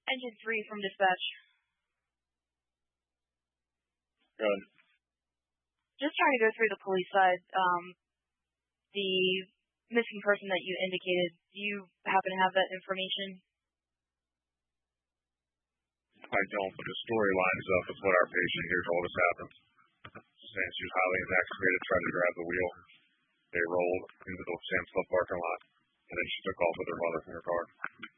Engine 3 from dispatch. Good. Just trying to go through the police side. The missing person that you indicated, do you happen to have that information? I don't, but the story lines up with what our patient here told us happened. Saying she was highly intoxicated, tried to grab the wheel. They rolled into the Sam's Club parking lot, and then she took off with her mother in her car.